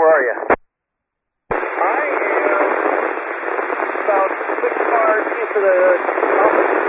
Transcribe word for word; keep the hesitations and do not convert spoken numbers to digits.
Where are you? I am about six cars east of the office.